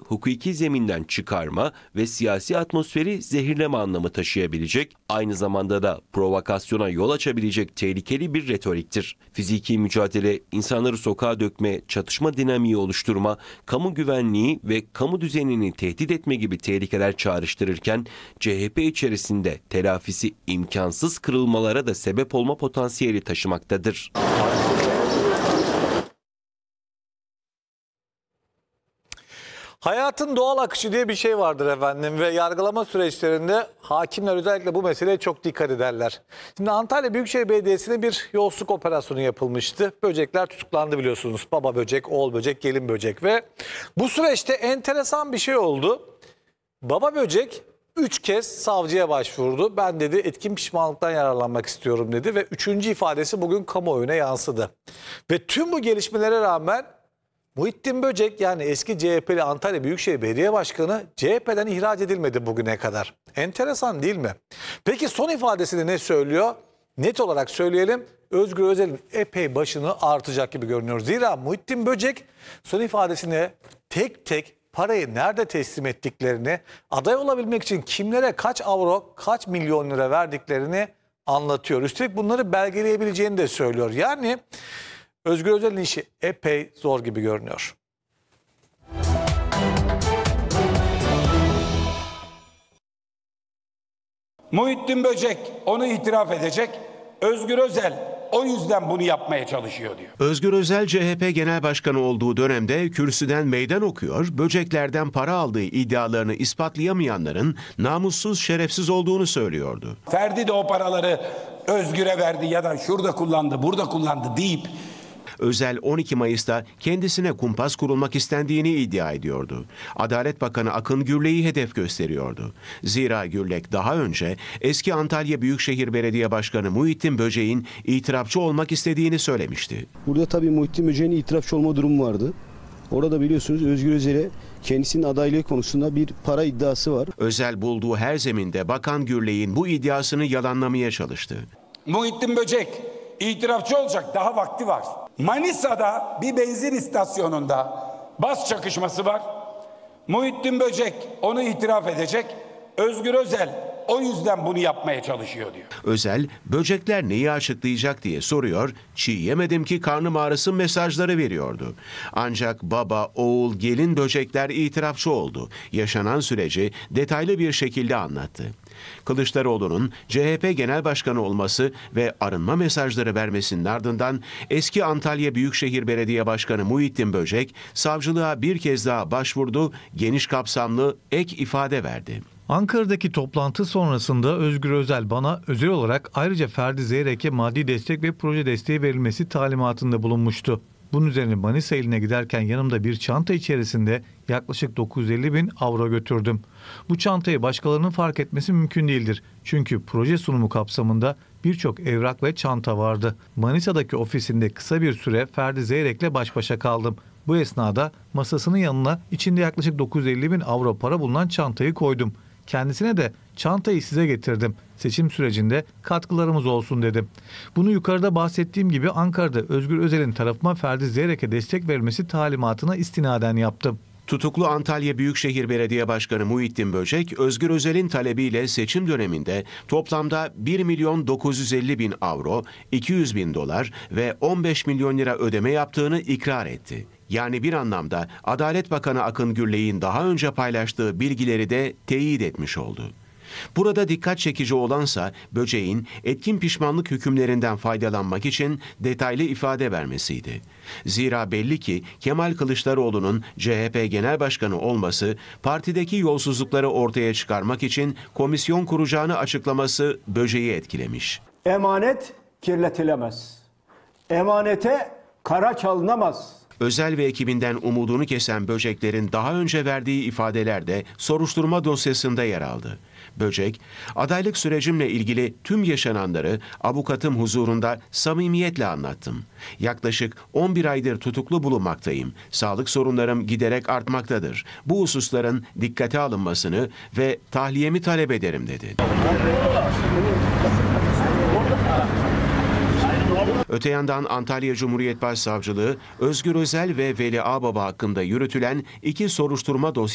hukuki zeminden çıkarma ve siyasi atmosferi zehirleme anlamı taşıyabilecek, aynı zamanda da provokasyona yol açabilecek tehlikeli bir retoriktir. Fiziki mücadele, insanları sokağa dökme, çatışma dinamiği oluşturma, kamu güvenliği ve kamu düzenini tehdit etme gibi tehlikeler çağrıştırırken CHP içerisinde telafisi imkansız kırılmalara da sebep olma potansiyeli taşımaktadır. Hayatın doğal akışı diye bir şey vardır efendim ve yargılama süreçlerinde hakimler özellikle bu meseleye çok dikkat ederler. Şimdi Antalya Büyükşehir Belediyesi'ne bir yolsuzluk operasyonu yapılmıştı. Böcekler tutuklandı biliyorsunuz. Baba böcek, oğul böcek, gelin böcek ve bu süreçte enteresan bir şey oldu. Baba böcek 3 kez savcıya başvurdu. Ben dedi etkin pişmanlıktan yararlanmak istiyorum dedi ve 3. ifadesi bugün kamuoyuna yansıdı. Ve tüm bu gelişmelere rağmen Muhittin Böcek yani eski CHP'li Antalya Büyükşehir Belediye Başkanı CHP'den ihraç edilmedi bugüne kadar. Enteresan değil mi? Peki son ifadesinde ne söylüyor? Net olarak söyleyelim, Özgür Özel'in epey başını artacak gibi görünüyor. Zira Muhittin Böcek son ifadesinde tek tek parayı nerede teslim ettiklerini, aday olabilmek için kimlere kaç avro, kaç milyon lira verdiklerini anlatıyor. Üstelik bunları belgeleyebileceğini de söylüyor. Yani Özgür Özel'in işi epey zor gibi görünüyor. Muhittin Böcek onu itiraf edecek. Özgür Özel o yüzden bunu yapmaya çalışıyor diyor. Özgür Özel CHP Genel Başkanı olduğu dönemde kürsüden meydan okuyor, böceklerden para aldığı iddialarını ispatlayamayanların namussuz, şerefsiz olduğunu söylüyordu. Ferdi de o paraları Özgür'e verdi ya da şurada kullandı, burada kullandı deyip Özel 12 Mayıs'ta kendisine kumpas kurulmak istendiğini iddia ediyordu. Adalet Bakanı Akın Gürlek'i hedef gösteriyordu. Zira Gürlek daha önce eski Antalya Büyükşehir Belediye Başkanı Muhittin Böcek'in itirafçı olmak istediğini söylemişti. Burada tabii Muhittin Böcek'in itirafçı olma durumu vardı. Orada biliyorsunuz Özgür Özel'e kendisinin adaylığı konusunda bir para iddiası var. Özel bulduğu her zeminde Bakan Gürlek'in bu iddiasını yalanlamaya çalıştı. Muhittin Böcek itirafçı olacak, daha vakti var. Manisa'da bir benzin istasyonunda bas çakışması var. Muhittin Böcek onu itiraf edecek. Özgür Özel o yüzden bunu yapmaya çalışıyor diyor. Özel, böcekler neyi açıklayacak diye soruyor, çiğ yemedim ki karnım ağrısın mesajları veriyordu. Ancak baba, oğul, gelin böcekler itirafçı oldu. Yaşanan süreci detaylı bir şekilde anlattı. Kılıçdaroğlu'nun CHP Genel Başkanı olması ve arınma mesajları vermesinin ardından eski Antalya Büyükşehir Belediye Başkanı Muhittin Böcek savcılığa bir kez daha başvurdu, geniş kapsamlı ek ifade verdi. Ankara'daki toplantı sonrasında Özgür Özel bana özel olarak ayrıca Ferdi Zeyrek'e maddi destek ve proje desteği verilmesi talimatında bulunmuştu. Bunun üzerine Manisa iline giderken yanımda bir çanta içerisinde yaklaşık 950 bin avro götürdüm. Bu çantayı başkalarının fark etmesi mümkün değildir. Çünkü proje sunumu kapsamında birçok evrak ve çanta vardı. Manisa'daki ofisinde kısa bir süre Ferdi Zeyrek'le baş başa kaldım. Bu esnada masasının yanına içinde yaklaşık 950 bin avro para bulunan çantayı koydum. Kendisine de çantayı size getirdim. Seçim sürecinde katkılarımız olsun dedim. Bunu yukarıda bahsettiğim gibi Ankara'da Özgür Özel'in tarafıma Ferdi Zeyrek'e destek vermesi talimatına istinaden yaptım. Tutuklu Antalya Büyükşehir Belediye Başkanı Muhittin Böcek, Özgür Özel'in talebiyle seçim döneminde toplamda 1 milyon 950 bin avro, 200 bin dolar ve 15 milyon lira ödeme yaptığını ikrar etti. Yani bir anlamda Adalet Bakanı Akın Gürlek'in daha önce paylaştığı bilgileri de teyit etmiş oldu. Burada dikkat çekici olansa Böcek'in etkin pişmanlık hükümlerinden faydalanmak için detaylı ifade vermesiydi. Zira belli ki Kemal Kılıçdaroğlu'nun CHP Genel Başkanı olması partideki yolsuzlukları ortaya çıkarmak için komisyon kuracağını açıklaması Böcek'i etkilemiş. Emanet kirletilemez. Emanete kara çalınamaz. Özel ve ekibinden umudunu kesen Böceklerin daha önce verdiği ifadeler de soruşturma dosyasında yer aldı. Böcek, adaylık sürecimle ilgili tüm yaşananları avukatım huzurunda samimiyetle anlattım. Yaklaşık 11 aydır tutuklu bulunmaktayım. Sağlık sorunlarım giderek artmaktadır. Bu hususların dikkate alınmasını ve tahliyemi talep ederim dedi. Öte yandan Antalya Cumhuriyet Başsavcılığı, Özgür Özel ve Veli Ağbaba hakkında yürütülen 2 soruşturma dosyası